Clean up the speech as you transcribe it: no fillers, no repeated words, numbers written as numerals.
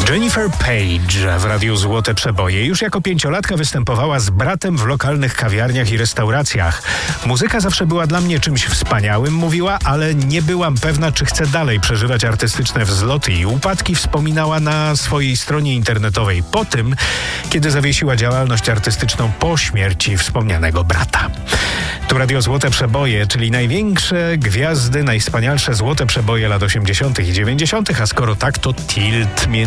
Jennifer Page w Radiu Złote Przeboje. Już jako 5-latka występowała z bratem w lokalnych kawiarniach i restauracjach. Muzyka zawsze była dla mnie czymś wspaniałym, mówiła, ale nie byłam pewna, czy chcę dalej przeżywać artystyczne wzloty i upadki, wspominała na swojej stronie internetowej po tym, kiedy zawiesiła działalność artystyczną po śmierci wspomnianego brata. Tu Radio Złote Przeboje, czyli największe gwiazdy, najwspanialsze złote przeboje lat 80. i 90., a skoro tak, to tilt między